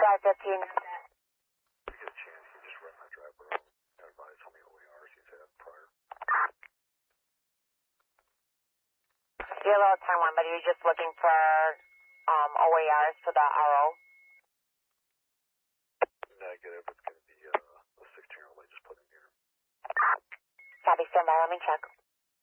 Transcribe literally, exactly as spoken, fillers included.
five fifteen. If you get a chance, you just run that driver over. Advise how many O A Rs he's had prior. Yellow ten one, but you're just looking for um, O A Rs for the R O? Negative. It's going to be uh, a sixteen year old I just put in here. Copy, stand by. Let me check.